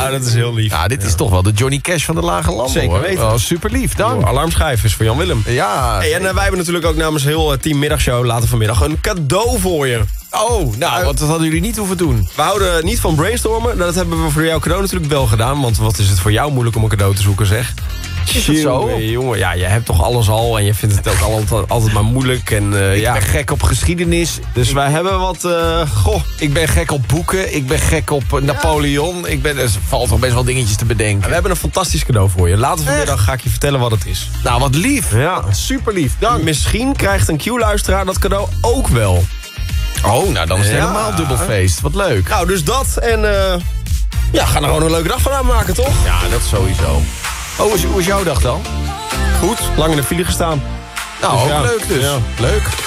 Ja, dat is heel lief. Ja, dit is toch wel de Johnny Cash van de Lage Landen. Zeker hoor. weten. Oh, super lief, dank. Alarmschijf is voor Jan Willem. Ja. Hey, en wij hebben natuurlijk ook namens heel Team Middagshow later vanmiddag een cadeau voor je. Oh, nou, want dat hadden jullie niet hoeven doen. We houden niet van brainstormen. Dat hebben we voor jouw cadeau natuurlijk wel gedaan. Want wat is het voor jou moeilijk om een cadeau te zoeken, zeg. Is het zo? Jongen, ja, je hebt toch alles al. En je vindt het ook altijd maar moeilijk. En, Ik ben gek op geschiedenis. Dus wij hebben wat... Ik ben gek op boeken. Ik ben gek op Napoleon. Er valt nog best wel dingetjes te bedenken. We hebben een fantastisch cadeau voor je. Later vanmiddag ga ik je vertellen wat het is. Nou, wat lief. Ja. Super lief, dank. Misschien krijgt een Q-luisteraar dat cadeau ook wel. Oh, nou, dan is het Ja. helemaal dubbelfeest. Wat leuk. Nou, dus dat. En ga er gewoon een leuke dag van aanmaken, toch? Ja, dat sowieso. Oh, hoe is jouw dag dan? Goed, lang in de file gestaan. Nou, Dus ook ja. leuk dus. Ja. Leuk.